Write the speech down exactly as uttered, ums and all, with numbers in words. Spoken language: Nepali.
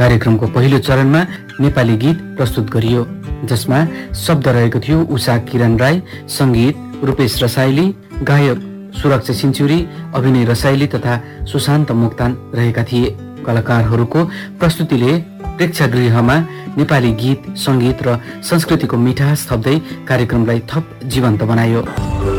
कार्यक्रमको पहिलो चरणमा नेपाली गीत प्रस्तुत गरियो, जसमा शब्द रहेको थियो उषा किरण राई, सङ्गीत रूपेश रसाइली, गायक सुरक्षा सिन्चुरी, अभिनय रसाइली तथा सुशान्त मोक्तान रहेका थिए। कलाकारहरूको प्रस्तुतिले प्रेक्षागृहमा नेपाली गीत, सङ्गीत र संस्कृतिको मिठास थप्दै कार्यक्रमलाई थप जीवन्त बनायो।